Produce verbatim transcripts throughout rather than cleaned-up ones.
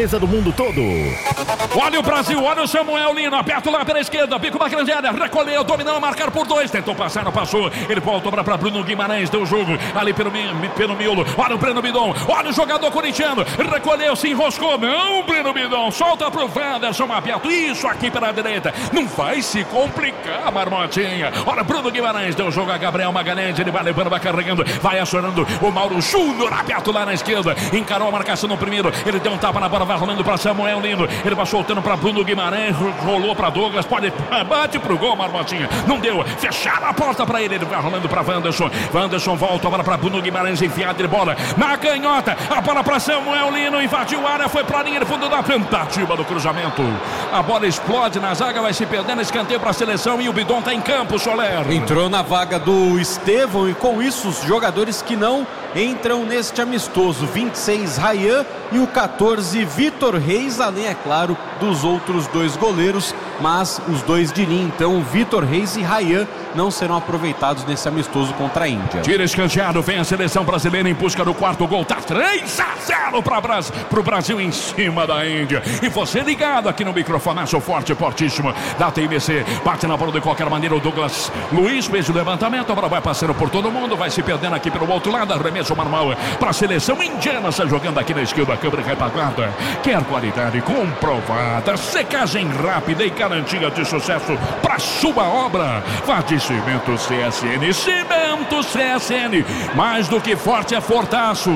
sobremesa do mundo todo. Olha o Brasil, olha o Samuel Lino, aperta lá pela esquerda, bico na grande área, recolheu, dominou, marcar por dois, tentou passar, não passou, ele voltou para Bruno Guimarães, deu o jogo ali pelo, pelo miolo, olha o Breno Bidon, olha o jogador corintiano, recolheu, se enroscou, não, Breno Bidon, solta pro Wanderson, aperto, isso aqui pela direita, não vai se complicar, Marmotinha, olha Bruno Guimarães, deu o jogo a Gabriel Magalhães, ele vai levando, vai carregando, vai acionando o Mauro Júnior, aperto lá na esquerda, encarou a marcação no primeiro, ele deu um tapa na bola, vai rolando para Samuel Lino, ele vai soltando para Bruno Guimarães, rolou para Douglas, pode, bate pro gol, Marmotinha, não deu, fecharam a porta para ele, ele vai rolando para Wanderson, Wanderson volta agora para Bruno Guimarães, enfiado de bola na canhota, a bola para Samuel Lino, invadiu a área, foi para a linha de fundo da tentativa do cruzamento, a bola explode na zaga, vai se perdendo, escanteio para a seleção e o Bidon está em campo, Soler. Entrou na vaga do Estevão e com isso os jogadores que não entram neste amistoso, vinte e seis Rayan e o catorze Vitor Reis, além, é claro, dos outros dois goleiros, mas os dois de linha, então Vitor Reis e Rayan não serão aproveitados nesse amistoso contra a Índia. Tira escanteado, vem a seleção brasileira em busca do quarto gol, tá três a zero para o Brasil em cima da Índia, e você ligado aqui no microfonaço forte, fortíssimo da T M C, bate na bola de qualquer maneira, o Douglas Luiz fez o levantamento, agora vai passando por todo mundo, vai se perdendo aqui pelo outro lado, arremesso manual para a seleção indiana, está jogando aqui na esquerda, a câmera retaguarda, quer qualidade comprovada, secagem rápida e garantia de sucesso para sua obra, vá de Cimento C S N, Cimento C S N, mais do que forte é fortaço.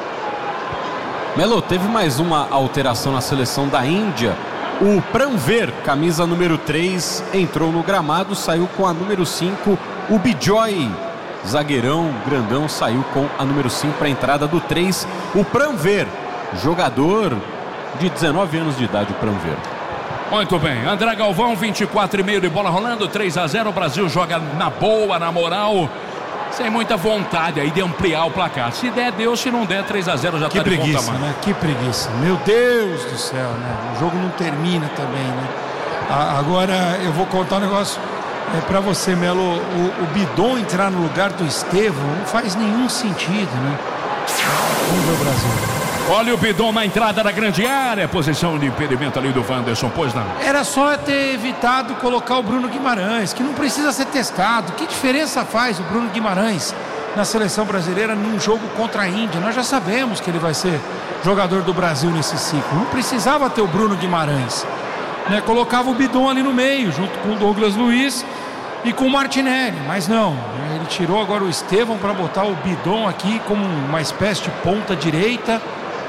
Melo, teve mais uma alteração na seleção da Índia. O Pranver, camisa número três, entrou no gramado, saiu com a número cinco. O Bijoy, zagueirão, grandão, saiu com a número cinco para a entrada do três. O Pranver, jogador de dezenove anos de idade, o Pranver. Muito bem, André Galvão, vinte e quatro e meio de bola rolando, três a zero, o Brasil joga na boa, na moral, sem muita vontade aí de ampliar o placar. Se der, deu, se não der, três a zero já que tá de preguiça, conta mais. Né? Que preguiça, meu Deus do céu, né? O jogo não termina também, né? A, agora eu vou contar um negócio é, pra você, Melo, o, o Bidon entrar no lugar do Estevão não faz nenhum sentido, né? Vamos ver o Brasil. Olha o Bidon na entrada da grande área, posição de impedimento ali do Wanderson, pois não. Era só ter evitado colocar o Bruno Guimarães, que não precisa ser testado. Que diferença faz o Bruno Guimarães na seleção brasileira num jogo contra a Índia? Nós já sabemos que ele vai ser jogador do Brasil nesse ciclo. Não precisava ter o Bruno Guimarães, né? Colocava o Bidon ali no meio, junto com o Douglas Luiz e com o Martinelli, mas não, né? Ele tirou agora o Estevão para botar o Bidon aqui como uma espécie de ponta direita.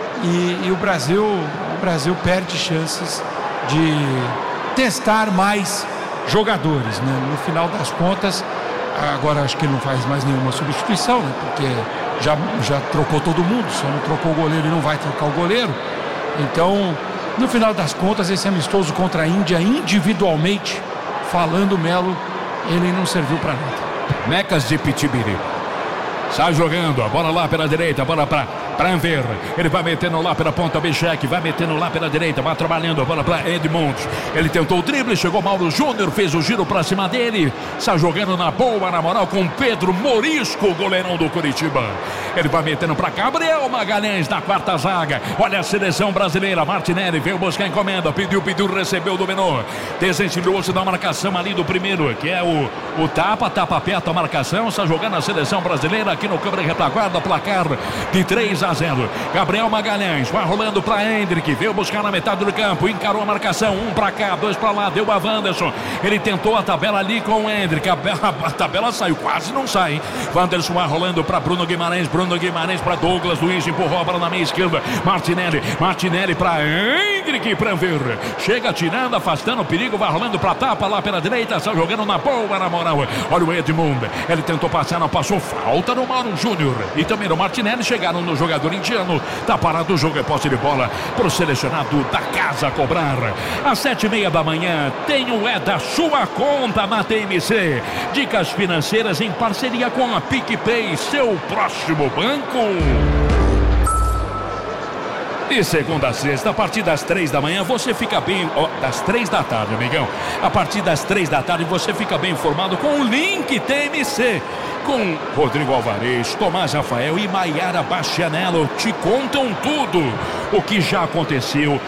E, e o Brasil o Brasil perde chances de testar mais jogadores, né? No final das contas, agora acho que ele não faz mais nenhuma substituição, né? Porque já, já trocou todo mundo, só não trocou o goleiro e não vai trocar o goleiro. Então, no final das contas, esse amistoso contra a Índia, individualmente falando, Melo, ele não serviu para nada. Mecas de Pitibiri. Sai jogando, a bola lá pela direita, a bola para Pranver, ele vai metendo lá pela ponta, Bichek, vai metendo lá pela direita, vai trabalhando, a bola para Edmond, ele tentou o drible, chegou Mauro Júnior, fez o giro para cima dele, está jogando na boa, na moral, com Pedro Morisco, goleirão do Curitiba, ele vai metendo para Gabriel Magalhães na quarta zaga, olha a seleção brasileira, Martinelli veio buscar a encomenda, pediu, pediu, recebeu, dominou, desenchilhou-se da marcação ali do primeiro, que é o, o tapa, tapa perto a marcação, está jogando a seleção brasileira aqui no câmera retaguarda, placar de três a zero. Gabriel Magalhães vai rolando para Hendrick, veio buscar na metade do campo, encarou a marcação, um para cá, dois para lá, deu a Wanderson, ele tentou a tabela ali com o Hendrick, a, a, a tabela saiu, quase não sai, hein? Wanderson vai rolando para Bruno Guimarães, Bruno Guimarães para Douglas Luiz, empurrou a bola na meia esquerda, Martinelli, Martinelli para Hendrick, Pranver, chega tirando, afastando o perigo, vai rolando para tapa lá pela direita, está jogando na boa, na moral, olha o Edmund, ele tentou passar, não passou, falta no Mauro Júnior e também no Martinelli, chegaram no jogador indiano, tá parado o jogo, é posse de bola pro selecionado da casa cobrar. Às sete e meia da manhã, tem o É da Sua Conta na T M C. Dicas financeiras em parceria com a PicPay, seu próximo banco. De segunda a sexta, a partir das três da manhã, você fica bem... Oh, das três da tarde, amigão. A partir das três da tarde, você fica bem informado com o Link T M C. Com Rodrigo Alvarez, Tomás Rafael e Maiara Bastianello. Te contam tudo o que já aconteceu